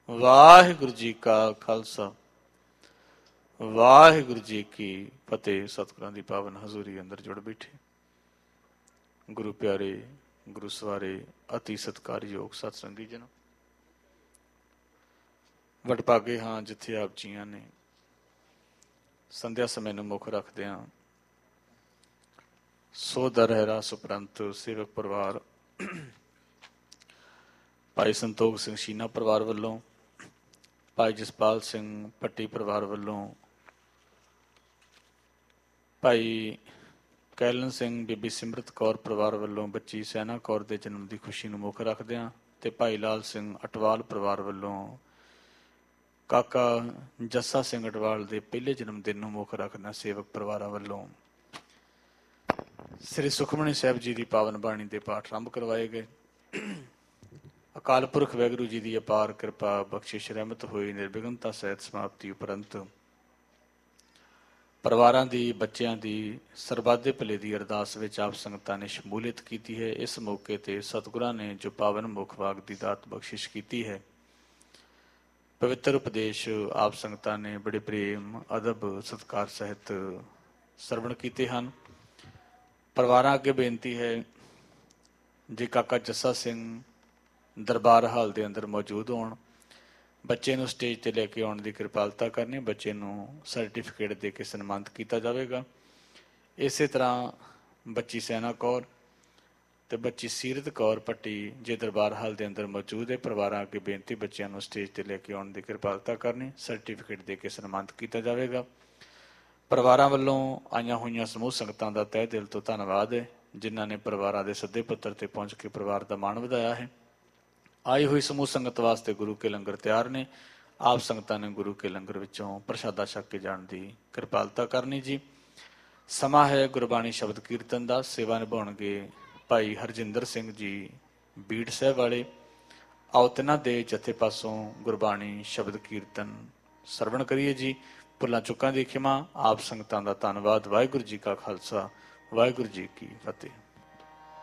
ਵਾਹਿਗੁਰੂ ਜੀ ਕਾ ਖਾਲਸਾ, ਵਾਹਿਗੁਰੂ ਜੀ ਕੀ ਫਤਿਹ। ਸਤਿਗੁਰਾਂ ਦੀ ਪਾਵਨ ਹਜ਼ੂਰੀ ਅੰਦਰ ਜੁੜ ਬੈਠੇ ਗੁਰੂ ਪਿਆਰੇ, ਗੁਰੂ ਸਵਾਰੇ, ਅਤੀ ਸਤਿਕਾਰਯੋਗ ਸਤ ਸੰਗੀ ਜਨ, ਵਡਭਾਗੇ ਹਾਂ ਜਿੱਥੇ ਆਪ ਜੀਆਂ ਨੇ ਸੰਧਿਆ ਸਮੇਂ ਨੂੰ ਮੁੱਖ ਰੱਖਦਿਆਂ ਸੋ ਦਰ ਹੈ ਰਾਸ ਉਪਰੰਤ ਸੇਵਕ ਪਰਿਵਾਰ ਭਾਈ ਸੰਤੋਖ ਸਿੰਘ ਸ਼ੀਨਾ ਪਰਿਵਾਰ ਵੱਲੋਂ, ਭਾਈ ਜਸਪਾਲ ਸਿੰਘ ਪੱਟੀ ਪਰਿਵਾਰ ਵੱਲੋਂ, ਭਾਈ ਕੈਲਨ ਸਿੰਘ ਬੀਬੀ ਸਿਮਰਤ ਕੌਰ ਪਰਿਵਾਰ ਵੱਲੋਂ ਬੱਚੀ ਸੈਨਾ ਕੌਰ ਦੇ ਜਨਮ ਦੀ ਖੁਸ਼ੀ ਨੂੰ ਮੁੱਖ ਰੱਖਦਿਆਂ, ਤੇ ਭਾਈ ਲਾਲ ਸਿੰਘ ਅਟਵਾਲ ਪਰਿਵਾਰ ਵੱਲੋਂ ਕਾਕਾ ਜੱਸਾ ਸਿੰਘ ਅਟਵਾਲ ਦੇ ਪਹਿਲੇ ਜਨਮ ਦਿਨ ਨੂੰ ਮੁੱਖ ਰੱਖਦਿਆਂ ਸੇਵਕ ਪਰਿਵਾਰਾਂ ਵੱਲੋਂ ਸ੍ਰੀ ਸੁਖਮਨੀ ਸਾਹਿਬ ਜੀ ਦੀ ਪਾਵਨ ਬਾਣੀ ਦੇ ਪਾਠ ਆਰੰਭ ਕਰਵਾਏ ਗਏ। ਅਕਾਲ ਪੁਰਖ ਵਾਹਿਗੁਰੂ ਜੀ ਦੀ ਅਪਾਰ ਕਿਰਪਾ ਬਖਸ਼ਿਸ਼ ਰਹਿਮਤ ਹੋਈ ਨਿਰਵਿਘਨਤਾ ਸਹਿਤ ਸਮਾਪਤੀ ਉਪਰੰਤ ਪਰਿਵਾਰਾਂ ਦੀ, ਬੱਚਿਆਂ ਦੀ ਸਰਬੱਤ ਦੇ ਭਲੇ ਦੀ ਅਰਦਾਸ ਵਿੱਚ ਆਪ ਸੰਗਤਾਂ ਨੇ ਸ਼ਮੂਲੀਅਤ ਕੀਤੀ ਹੈ। ਇਸ ਮੌਕੇ ਤੇ ਸਤਿਗੁਰਾਂ ਨੇ ਜੋ ਪਾਵਨ ਮੁੱਖ ਵਾਕ ਦੀ ਦਾਤ ਬਖਸ਼ਿਸ਼ ਕੀਤੀ ਹੈ, ਪਵਿੱਤਰ ਉਪਦੇਸ਼ ਆਪ ਸੰਗਤਾਂ ਨੇ ਬੜੇ ਪ੍ਰੇਮ, ਅਦਬ, ਸਤਿਕਾਰ ਸਹਿਤ ਸਰਵਣ ਕੀਤੇ ਹਨ। ਪਰਿਵਾਰਾਂ ਅੱਗੇ ਬੇਨਤੀ ਹੈ, ਜੇ ਕਾਕਾ ਜੱਸਾ ਸਿੰਘ ਦਰਬਾਰ ਹਾਲ ਦੇ ਅੰਦਰ ਮੌਜੂਦ ਹੋਣ, ਬੱਚੇ ਨੂੰ ਸਟੇਜ ਤੇ ਲੈ ਕੇ ਆਉਣ ਦੀ ਕਿਰਪਾਲਤਾ ਕਰਨੀ। ਬੱਚੇ ਨੂੰ ਸਰਟੀਫਿਕੇਟ ਦੇ ਕੇ ਸਨਮਾਨਿਤ ਕੀਤਾ ਜਾਵੇਗਾ। ਇਸੇ ਤਰ੍ਹਾਂ ਬੱਚੀ ਸੈਨਾ ਕੌਰ ਤੇ ਬੱਚੀ ਸੀਰਤ ਕੌਰ ਪੱਟੀ ਜੇ ਦਰਬਾਰ ਹਾਲ ਦੇ ਅੰਦਰ ਮੌਜੂਦ ਹੈ, ਪਰਿਵਾਰਾਂ ਅੱਗੇ ਬੇਨਤੀ ਬੱਚਿਆਂ ਨੂੰ ਸਟੇਜ ਤੇ ਲੈ ਕੇ ਆਉਣ ਦੀ ਕਿਰਪਾਲਤਾ ਕਰਨੀ, ਸਰਟੀਫਿਕੇਟ ਦੇ ਕੇ ਸਨਮਾਨਿਤ ਕੀਤਾ ਜਾਵੇਗਾ। ਪਰਿਵਾਰਾਂ ਵੱਲੋਂ ਆਈਆਂ ਹੋਈਆਂ ਸਮੂਹ ਸੰਗਤਾਂ ਦਾ ਤਹਿ ਦਿਲ ਤੋਂ ਧੰਨਵਾਦ ਹੈ, ਜਿਨ੍ਹਾਂ ਨੇ ਪਰਿਵਾਰਾਂ ਦੇ ਸੱਦੇ ਪੱਤਰ ਤੇ ਪਹੁੰਚ ਕੇ ਪਰਿਵਾਰ ਦਾ ਮਾਣ ਵਧਾਇਆ ਹੈ। ਆਈ ਹੋਈ ਸਮੂਹ ਸੰਗਤ ਵਾਸਤੇ ਗੁਰੂ ਕੇ ਲੰਗਰ ਤਿਆਰ ਨੇ। ਆਪ ਸੰਗਤਾਂ ਨੇ ਗੁਰੂ ਕੇ ਲੰਗਰ ਵਿੱਚੋਂ ਪ੍ਰਸ਼ਾਦਾ ਛਕ ਕੇ ਜਾਣ ਦੀ ਕਿਰਪਾਲਤਾ ਕਰਨੀ ਜੀ। ਸਮਾਂ ਹੈ ਗੁਰਬਾਣੀ ਸ਼ਬਦ ਕੀਰਤਨ ਦਾ। ਸੇਵਾ ਨਿਭਾਉਣਗੇ ਭਾਈ ਹਰਜਿੰਦਰ ਸਿੰਘ ਜੀ ਬੀੜ ਸਾਹਿਬ ਵਾਲੇ। ਆਓ ਤਿੰਨਾਂ ਦੇ ਜਥੇ ਪਾਸੋਂ ਗੁਰਬਾਣੀ ਸ਼ਬਦ ਕੀਰਤਨ ਸਰਵਣ ਕਰੀਏ ਜੀ। ਭੁੱਲਾਂ ਚੁੱਕਾਂ ਦੀ ਖਿਮਾ। ਆਪ ਸੰਗਤਾਂ ਦਾ ਧੰਨਵਾਦ। ਵਾਹਿਗੁਰੂ ਜੀ ਕਾ ਖਾਲਸਾ, ਵਾਹਿਗੁਰੂ ਜੀ ਕੀ ਫਤਿਹ।